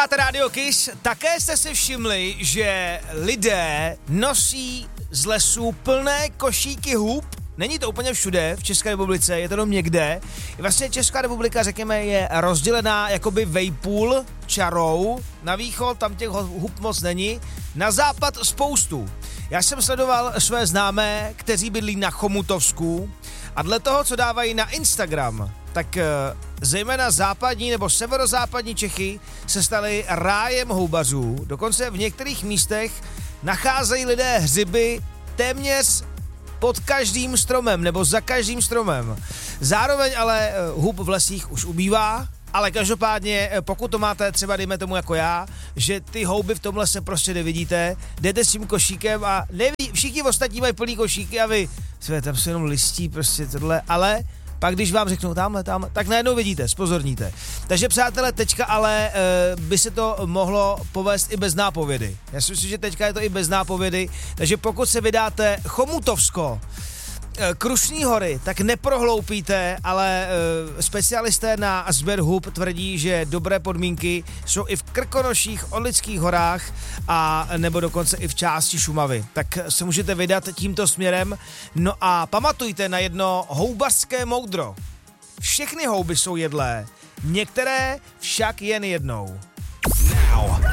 Radio Kiss, také jste si všimli, že lidé nosí z lesů plné košíky hub. Není to úplně všude v České republice, je to jenom někde. Vlastně Česká republika, řekněme, je rozdělená jakoby vejpůl čarou. Na východ tam těch hub moc není, na západ spoustu. Já jsem sledoval své známé, kteří bydlí na Chomutovsku a dle toho, co dávají na Instagram, tak zejména západní nebo severozápadní Čechy se staly rájem houbařů. Dokonce v některých místech nacházejí lidé hřiby téměř pod každým stromem nebo za každým stromem. Zároveň ale hub v lesích už ubývá, ale každopádně, pokud to máte třeba, dejme tomu jako já, že ty houby v tom lese prostě nevidíte, jdete s tím košíkem a všichni ostatní mají plný košíky a vy, tam se jenom listí prostě tohle, ale pak když vám řeknou tamhle, tak najednou vidíte, zpozorníte. Takže přátelé, teďka ale by se to mohlo povést i bez nápovědy. Já si myslím, že teďka je to i bez nápovědy, takže pokud se vydáte Chomutovsko, Krušní hory, tak neprohloupíte, ale specialisté na sběr hub tvrdí, že dobré podmínky jsou i v Krkonoších, Orlických horách a nebo dokonce i v části Šumavy. Tak se můžete vydat tímto směrem. No a pamatujte na jedno houbařské moudro. Všechny houby jsou jedlé, některé však jen jednou. Now.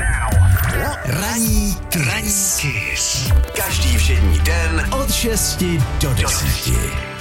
Ranní Kiss. Každý všední den od 6 do 10.